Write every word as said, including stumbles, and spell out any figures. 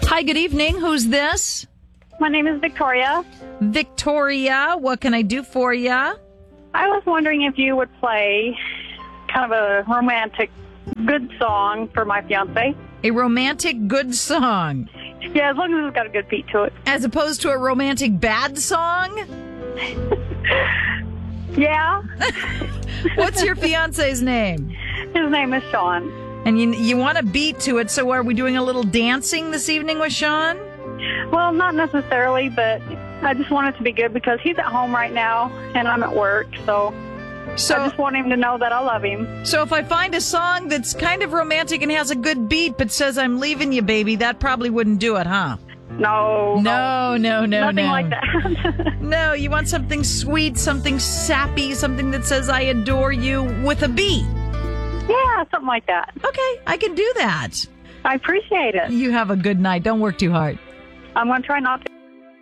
Hi, good evening. Who's this? My name is Victoria. Victoria, what can I do for you? I was wondering if you would play kind of a romantic good song for my fiance. A romantic good song. Yeah, as long as it's got a good beat to it. As opposed to a romantic bad song? Yeah. What's your fiance's name? His name is Sean. And you you want a beat to it, so are we doing a little dancing this evening with Sean? Well, not necessarily, but I just want it to be good because he's at home right now and I'm at work, so, So, I just want him to know that I love him. so if I find a song that's kind of romantic and has a good beat but says I'm leaving you, baby, that probably wouldn't do it, huh? No. No, no, no, Nothing no. like that. No, you want something sweet, something sappy, something that says I adore you with a beat. Yeah, something like that. Okay, I can do that. I appreciate it. You have a good night. Don't work too hard. I'm going to try not to.